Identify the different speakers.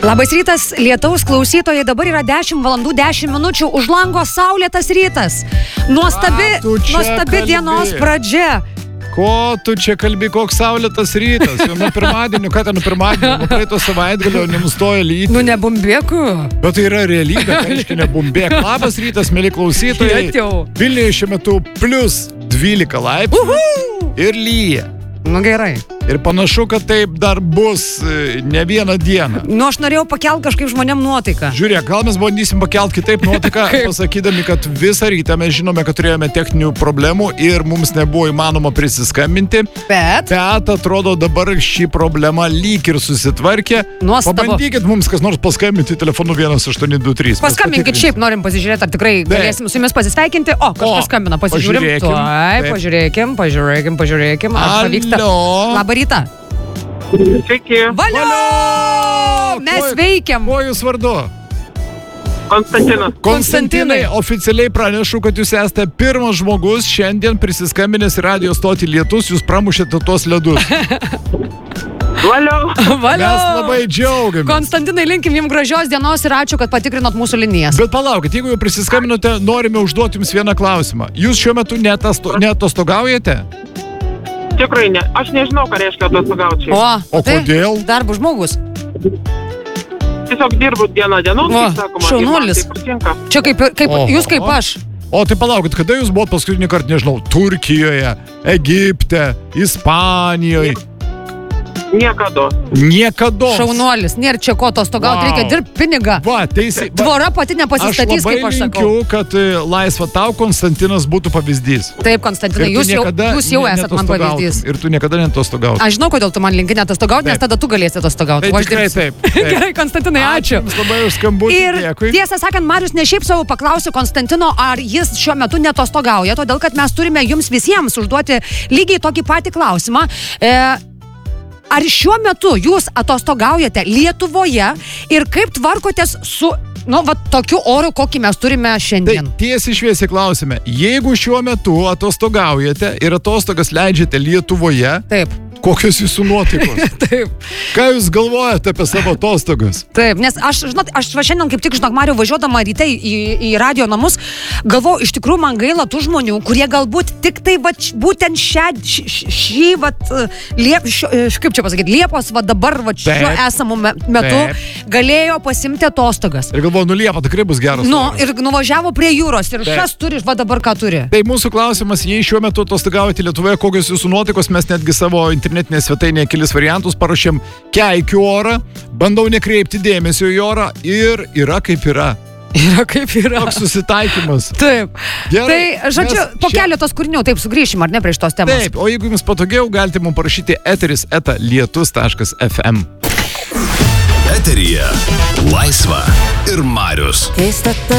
Speaker 1: Labas rytas, lietaus klausytojai, dabar yra 10 valandų 10 minučių, už lango saulėtas rytas. Nuostabi dienos pradžia.
Speaker 2: Ko tu čia kalbi, koks saulėtas rytas? Jau nuo pirmadienio, ką ten nuo pirmadienio, nuo praeito savaitgalio nenustoja lyti.
Speaker 1: Nu nebumbėku.
Speaker 2: Bet tai yra realybė, ką reiškia nebumbėk. Labas rytas, mėly klausytojai. Vilniuje šiuo metu plus 12 laipsnių ir lyja.
Speaker 1: Nu gerai.
Speaker 2: Ir panašu, kad taip dar bus ne vieną dieną.
Speaker 1: Nu aš norėjau pakelt kažkaip žmonėm nuotaiką.
Speaker 2: Žiūrėk, gal mes bandysim pakelt kitaip nuotaiką, pasakydami, kad visą rytą mes žinome, kad turėjome techninių problemų ir mums nebuvo įmanoma prisiskambinti.
Speaker 1: Bet
Speaker 2: atrodo dabar šį problemą lyg ir susitvarkė.
Speaker 1: Nuostabu.
Speaker 2: Pabandykit mums kas nors paskambinti telefonu 1823.
Speaker 1: Paskambinkit šiaip, norim pasižiūrėti, ar tikrai galėsim su jumis pasisveikinti. O, kažkas skambina, pasižiūrim. Pažiūrėkim. Ar pavyksta. Labą rytą.
Speaker 3: Sveiki.
Speaker 1: Valio! Mes veikiam.
Speaker 2: Kuo jūs vardu?
Speaker 3: Konstantinas.
Speaker 2: Konstantinai, oficialiai pranešu, kad jūs esate pirmas žmogus šiandien prisiskambinęs į radijo stotį Lietus, jūs pramušėte tuos ledus.
Speaker 3: Valio.
Speaker 2: Mes labai džiaugiamės.
Speaker 1: Konstantinai, linkim jums gražios dienos ir ačiū, kad patikrinot mūsų linijas.
Speaker 2: Bet palaukit, jeigu jau prisiskambinote, norime užduoti jums vieną klausimą. Jūs šiuo metu neatostogaujate?
Speaker 3: Tikrai ne. Aš nežinau, ką reiškia atostogauti.
Speaker 2: O kodėl?
Speaker 1: Darbo žmogus.
Speaker 3: Tiesiog dirbu dieną, kaip sakoma.
Speaker 1: Šaunuolis. Čia jūs kaip aš.
Speaker 2: O tai palaukit, kada jūs buvot paskutinį kartą, nežinau, Turkijoje, Egipte, Ispanijoje?
Speaker 3: Niekada.
Speaker 1: Šaunuolis, nėra čia ko atostogauti, reikia dirbti pinigą.
Speaker 2: Va, teisai.
Speaker 1: Tvora pati nepasistatys, kaip aš sakau.
Speaker 2: Aš labai linkiu, kad laisva tau, Konstantinas, būtų pavyzdys.
Speaker 1: Taip, Konstantinai, jūs jau esat man pavyzdys.
Speaker 2: Ir tu niekada netostogautum.
Speaker 1: Aš žinau, kodėl tu man linki netostogauti, nes tada tu galėsi atostogauti.
Speaker 2: Tai tikrai taip.
Speaker 1: Gerai, Konstantinai, ačiū.
Speaker 2: Jums labai už skambutį, dėkui.
Speaker 1: Ir tiesą sakant, Marius ne šiaip savo paklausė Konstantino, ar jis šiuo metu netostogauja, todėl kad mes turime jums visiems užduoti lygiai tokį patį klausimą. Ar šiuo metu jūs atostogaujate Lietuvoje ir kaip tvarkotės su, tokiu oru, kokį mes turime šiandien?
Speaker 2: Tai tiesiai šviesiai klausime. Jeigu šiuo metu atostogaujate ir atostogas leidžiate Lietuvoje,
Speaker 1: taip.
Speaker 2: Kokios jūsų nuotaikos?
Speaker 1: Taip.
Speaker 2: Ką jūs galvojate apie savo atostogas?
Speaker 1: Taip, nes aš šiandien kaip tik, Mariu, važiuodama ryte į radio namus, galvoju, iš tikrųjų man gaila tų žmonių, kurie galbūt tik tai būtent Liepos dabar šiuo esamu metu galėjo pasimti atostogas.
Speaker 2: Ir galvoju, Liepa tikrai bus geras.
Speaker 1: Ir nuvažiavo prie jūros ir šas turi, dabar ką turi.
Speaker 2: Tai mūsų klausimas, jei šiuo metu atostogaujate Lietuvoje, kokios jūsų nuotaikos, mes netgi savo internetinėje svetainėje kelis variantus parašėm keikiu orą, bandau nekreipti dėmesio į orą ir yra kaip yra.
Speaker 1: Yra kaip yra.
Speaker 2: Toks susitaikymas.
Speaker 1: Taip.
Speaker 2: Gerai,
Speaker 1: tai, žodžiu, po keletos kūrinių, taip, sugrįšim, ar ne, prie šitos temos?
Speaker 2: Taip, o jeigu jums patogiau, galite mums parašyti eteris@lietus.fm.
Speaker 4: Eteryje Laisva ir Marius.